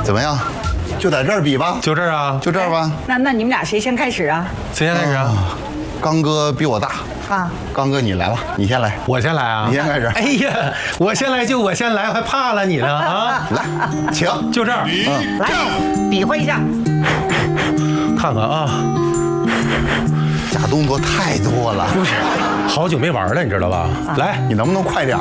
怎么样？就在这儿比吧， 就这儿啊？ 就这儿吧。 那你们俩谁先开始啊？ 谁先开始啊？ 刚哥比我大啊， 刚哥你来吧，你先来。 我先来啊！ 你先开始。 哎呀，我先来就我先来，还怕了你呢啊！ 来，请， 就这儿。 来比划一下。 看看啊， 假动作太多了， 不是，好久没玩了，你知道吧？来， 你能不能快点？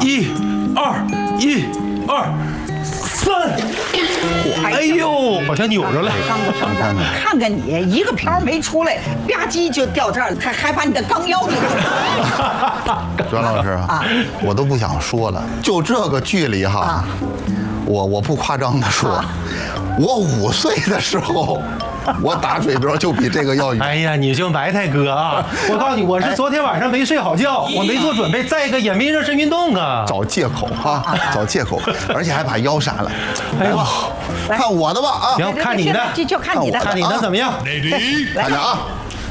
1、2、1、2、3。哎呦，好像扭着了。 看看你一个瓢没出来，吧唧就掉这儿了，还把你的钢腰给庄老师啊，我都不想说了，就这个距离哈，我不夸张的说，我5岁的时候。我打水漂就比这个要远。 哎呀，你就埋汰哥啊！我告诉你，我是昨天晚上没睡好觉，我没做准备。再一个也没热身运动啊， 找借口啊，找借口，而且还把腰闪了。 哎呦， 看我的吧啊！ 行，看你的， 就看你的， 看你的怎么样？ 看着啊，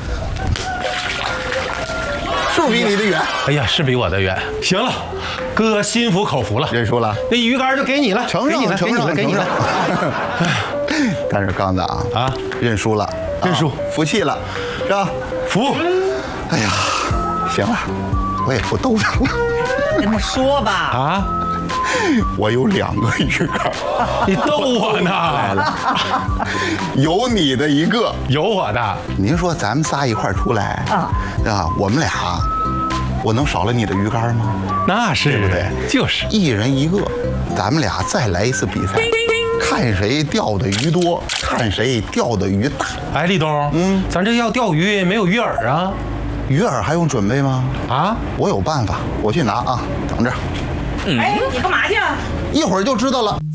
是不是比你的远？ 哎呀，是比我的远。行了，哥心服口服了， 认输了。 那鱼竿就给你了， 承认了，承认了，给你了。但是刚子啊，认输了， 认输， 服气了，是吧？ 服。 哎呀，行了，我也不逗他了。 跟他说吧。 啊， 我有2个鱼竿。 你逗我呢？ 来了，有你的一个， 有我的。 您说咱们仨一块出来啊，我们俩，我能少了你的鱼竿吗？ 那是， 对不对？ 就是 1人1个，咱们俩再来一次比赛。看谁钓的鱼多，看谁钓的鱼大。 哎，立冬，咱这要钓鱼没有鱼饵啊？ 鱼饵还用准备吗？ 啊， 我有办法，我去拿啊，等着。 哎，你干嘛去？ 一会儿就知道了。